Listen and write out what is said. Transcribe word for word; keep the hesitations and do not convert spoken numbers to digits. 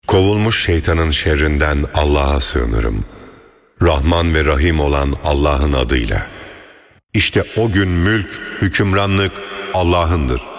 Kovulmuş şeytanın şerrinden Allah'a sığınırım. Rahman ve Rahim olan Allah'ın adıyla. İşte o gün mülk, hükümranlık Allah'ındır.